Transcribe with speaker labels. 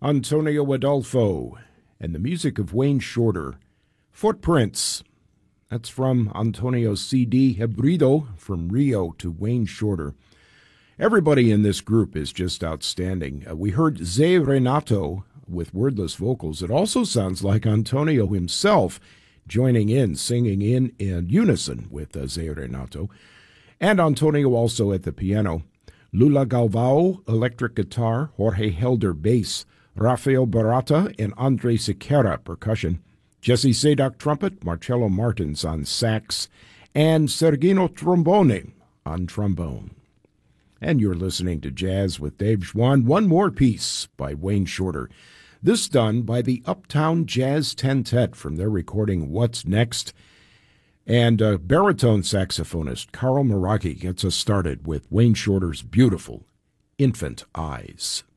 Speaker 1: Antonio Adolfo, and the music of Wayne Shorter. Footprints. That's from Antonio's CD, Hebrido, From Rio to Wayne Shorter. Everybody in this group is just outstanding. We heard Zé Renato with wordless vocals. It also sounds like Antonio himself joining in, singing in unison with Zé Renato. And Antonio also at the piano. Lula Galvao, electric guitar. Jorge Helder, bass. Rafael Barata and Andre Siqueira, percussion. Jesse Sadock, trumpet. Marcello Martins on sax. And Sergino Trombone on trombone. And you're listening to Jazz with Dave Schwann. One more piece by Wayne Shorter. This done by the Uptown Jazz Tentet from their recording What's Next. And baritone saxophonist Carl Meraki gets us started with Wayne Shorter's beautiful Infant Eyes.